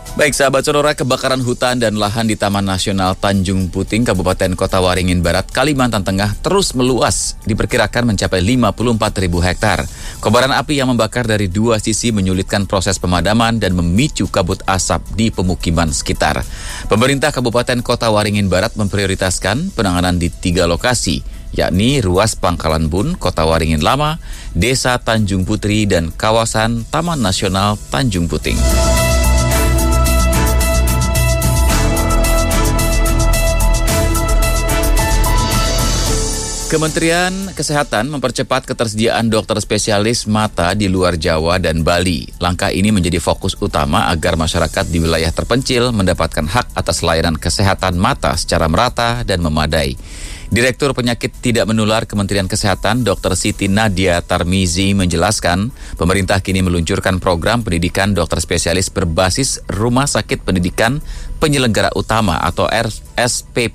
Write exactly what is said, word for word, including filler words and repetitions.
Baik sahabat Sonora, kebakaran hutan dan lahan di Taman Nasional Tanjung Puting, Kabupaten Kota Waringin Barat, Kalimantan Tengah terus meluas, diperkirakan mencapai lima puluh empat ribu hektar. Kobaran api yang membakar dari dua sisi menyulitkan proses pemadaman dan memicu kabut asap di pemukiman sekitar. Pemerintah Kabupaten Kota Waringin Barat memprioritaskan penanganan di tiga lokasi, yakni ruas Pangkalan Bun, Kota Waringin Lama, Desa Tanjung Putri, dan kawasan Taman Nasional Tanjung Puting. Kementerian Kesehatan mempercepat ketersediaan dokter spesialis mata di luar Jawa dan Bali. Langkah ini menjadi fokus utama agar masyarakat di wilayah terpencil mendapatkan hak atas layanan kesehatan mata secara merata dan memadai. Direktur Penyakit Tidak Menular Kementerian Kesehatan, Dokter Siti Nadia Tarmizi menjelaskan, pemerintah kini meluncurkan program pendidikan dokter spesialis berbasis Rumah Sakit Pendidikan Penyelenggara Utama atau R S P